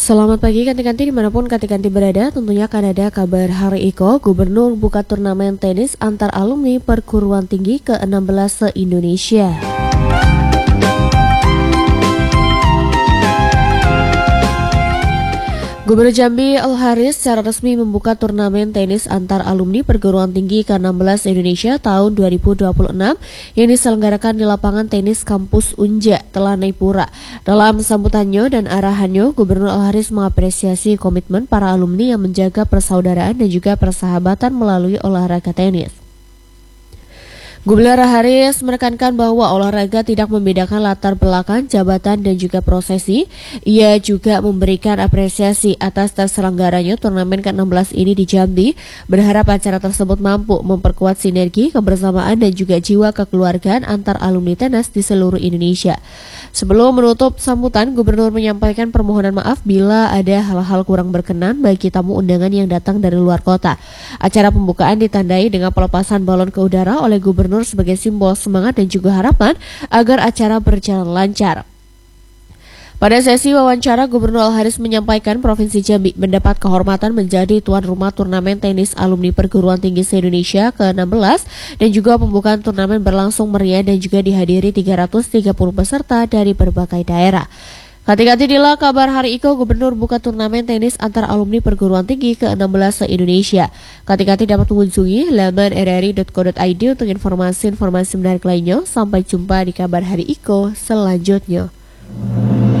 Selamat pagi Kanti-Kanti dimanapun Kanti-Kanti berada, tentunya akan ada kabar Hari Iko. Gubernur buka turnamen tenis antar alumni perguruan tinggi ke-16 se-Indonesia. Gubernur Jambi Al-Haris secara resmi membuka turnamen tenis antar alumni perguruan tinggi ke-16 Indonesia tahun 2026 yang diselenggarakan di lapangan tenis kampus Unja, Telanai-Pura. Dalam sambutannya dan arahannya, Gubernur Al-Haris mengapresiasi komitmen para alumni yang menjaga persaudaraan dan juga persahabatan melalui olahraga tenis. Gubernur Haris menekankan bahwa olahraga tidak membedakan latar belakang, jabatan, dan juga prosesi. Ia juga memberikan apresiasi atas terselenggaranya turnamen ke-16 ini di Jambi, berharap acara tersebut mampu memperkuat sinergi, kebersamaan, dan juga jiwa kekeluargaan antar alumni tenis di seluruh Indonesia. Sebelum menutup sambutan, Gubernur menyampaikan permohonan maaf bila ada hal-hal kurang berkenan bagi tamu undangan yang datang dari luar kota. Acara pembukaan ditandai dengan pelepasan balon ke udara oleh Gubernur sebagai simbol semangat dan juga harapan agar acara berjalan lancar. Pada sesi wawancara, Gubernur Al-Haris menyampaikan Provinsi Jambi mendapat kehormatan menjadi tuan rumah turnamen tenis alumni perguruan tinggi se-Indonesia ke-16 dan juga pembukaan turnamen berlangsung meriah dan juga dihadiri 330 peserta dari berbagai daerah. Kanti-kanti inilah kabar Hari Iko. Gubernur buka turnamen tenis antar alumni perguruan tinggi ke-16 se-Indonesia. Kanti-kanti dapat mengunjungi laman rri.co.id untuk informasi-informasi menarik lainnya. Sampai jumpa di kabar Hari Iko selanjutnya.